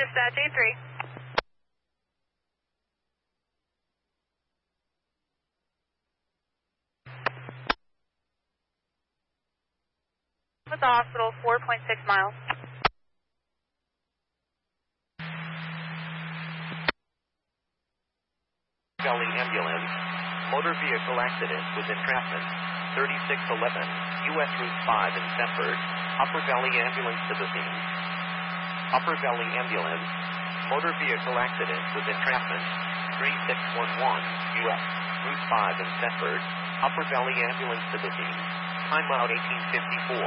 Dispatch 83. With the hospital, 4.6 miles. Valley Ambulance, motor vehicle accident with entrapment, 3611, U.S. Route 5 in Thetford, Upper Valley Ambulance to the scene. Upper Valley Ambulance, motor vehicle accident with entrapment, 3611, U.S. Route 5 in Thetford, Upper Valley Ambulance to the scene. Time out 1854.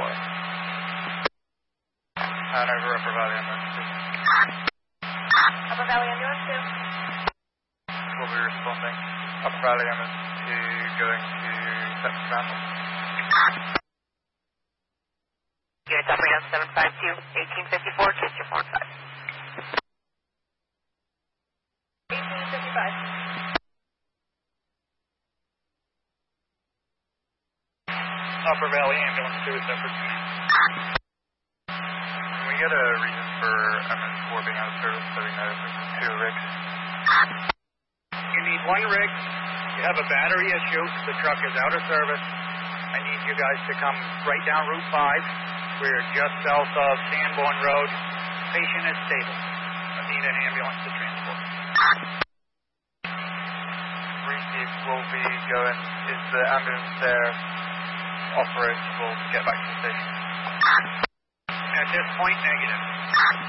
Over Upper Valley Ambulance 2. Upper Valley Ambulance 2. Will be responding. Upper Valley Ambulance 2 going to Thetford Randall. Units operating on 752, 1854, kiss your 4 5. 1855. Upper Valley Ambulance 2 is Thetford. Can we get a reason for Ambulance 4 being out of service so we know if there's 2 rigs? You need 1 rig. You have a battery issue. The truck is out of service. I need you guys to come right down Route 5. We're just south of Sanborn Road. Patient is stable. I need an ambulance to transport. Receive will be going. Is the ambulance there operable to get back to the station? At this point, negative.